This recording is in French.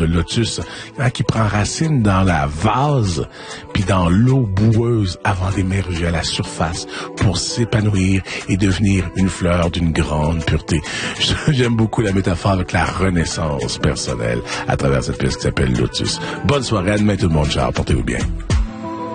de lotus qui prend racine dans la vase puis dans l'eau boueuse avant d'émerger à la surface pour s'épanouir et devenir une fleur d'une grande pureté. J'aime beaucoup la métaphore avec la renaissance personnelle à travers cette pièce qui s'appelle Lotus. Bonne soirée, à demain tout le monde, ciao, portez-vous bien.